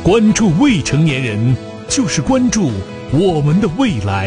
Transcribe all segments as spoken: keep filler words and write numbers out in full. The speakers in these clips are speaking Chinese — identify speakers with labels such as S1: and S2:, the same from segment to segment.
S1: 关注未成年人，就是关注我们的未来。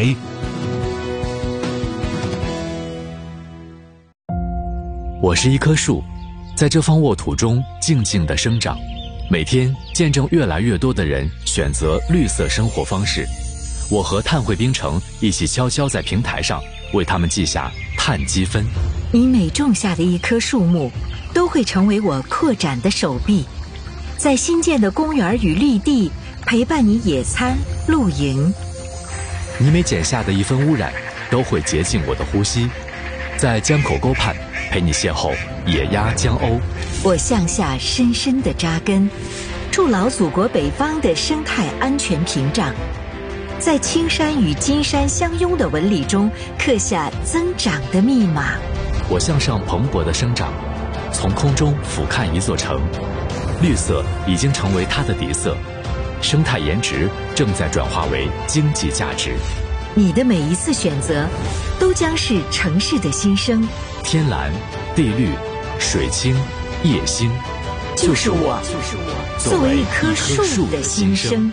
S2: 我是一棵树，在这方沃土中静静地生长，每天见证越来越多的人选择绿色生活方式。我和碳汇冰城一起悄悄在平台上为他们记下碳积分。
S3: 你每种下的一棵树木，都会成为我扩展的手臂，在新建的公园与绿地陪伴你野餐露营。
S2: 你每减下的一分污染，都会洁净我的呼吸，在江口沟畔陪你邂逅野鸭江鸥。
S3: 我向下深深地扎根，筑牢祖国北方的生态安全屏障，在青山与金山相拥的纹理中刻下增长的密码。
S2: 我向上蓬勃的生长，从空中俯瞰一座城，绿色已经成为它的底色，生态颜值正在转化为经济价值。
S3: 你的每一次选择，都将是城市的新生。
S2: 天蓝、地绿、水清、夜星，
S3: 就是我，就是我，作为一棵树的新生。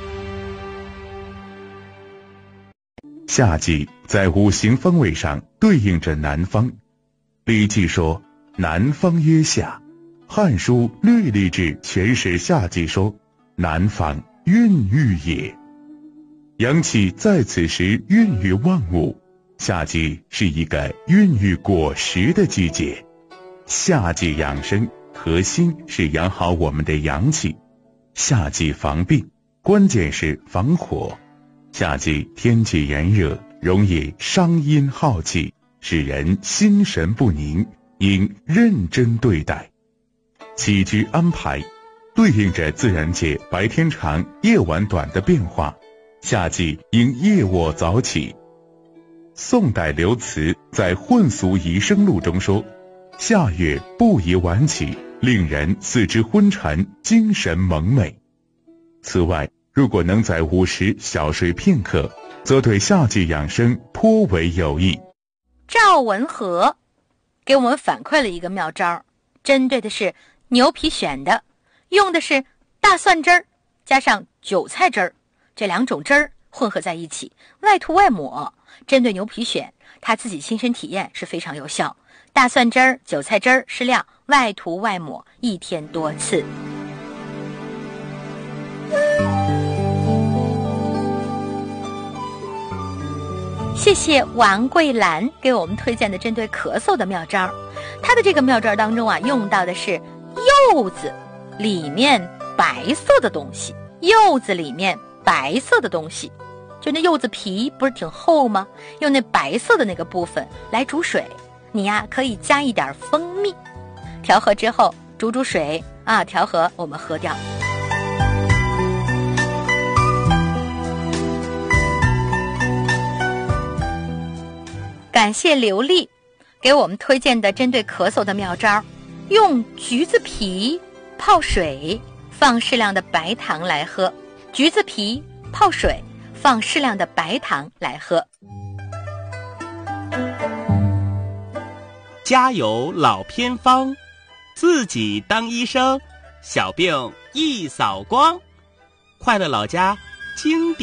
S4: 夏季在五行方位上对应着南方。礼记说：“南方曰夏。”汉书《略历志》全是夏季说：“南方孕育也。”阳气在此时孕育万物，夏季是一个孕育果实的季节。夏季养生核心是养好我们的阳气，夏季防病关键是防火。夏季天气炎热，容易伤阴耗气，使人心神不宁，应认真对待。起居安排对应着自然界白天长夜晚短的变化，夏季应夜卧早起。宋代刘慈在《混俗宜生录》中说：“夏月不宜晚起，令人四肢昏沉，精神蒙昧。”此外，如果能在午时小睡片刻，则对夏季养生颇为有益。
S5: 赵文和给我们反馈了一个妙招，针对的是牛皮癣的，用的是大蒜汁儿加上韭菜汁儿这两种汁儿混合在一起，外涂外抹，针对牛皮癣，他自己亲身体验是非常有效。大蒜汁儿、韭菜汁儿适量，外涂外抹，一天多次。谢谢王桂兰给我们推荐的针对咳嗽的妙招。他的这个妙招当中啊，用到的是柚子里面白色的东西，柚子里面白色的东西，就那柚子皮不是挺厚吗？用那白色的那个部分来煮水，你呀可以加一点蜂蜜，调和之后煮煮水啊，调和我们喝掉。感谢刘丽给我们推荐的针对咳嗽的妙招，用橘子皮泡水，放适量的白糖来喝。橘子皮泡水，放适量的白糖来喝。
S6: 家有老偏方，自己当医生，小病一扫光。快乐老家经典